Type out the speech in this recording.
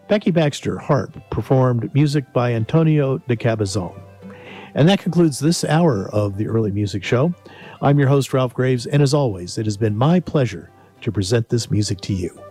Becky Baxter, harp, performed music by Antonio de Cabazon. And that concludes this hour of the Early Music Show. I'm your host, Ralph Graves, and as always, it has been my pleasure to present this music to you.